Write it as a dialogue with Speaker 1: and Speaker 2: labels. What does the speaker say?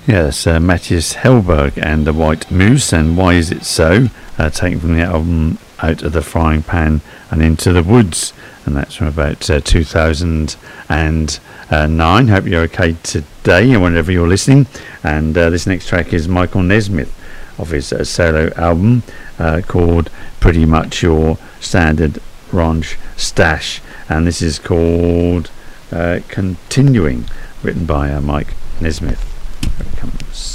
Speaker 1: Yes, Matthias Hellberg and the White Moose, and Why Is It So? Taken from the album Out of the Frying Pan and Into the Woods, and that's from about 2009. Hope you're okay today and whenever you're listening. And this next track is Michael Nesmith of his solo album called Pretty Much Your Standard Ranch Stash, and this is called Continuing, written by Mike Nesmith. Here it comes.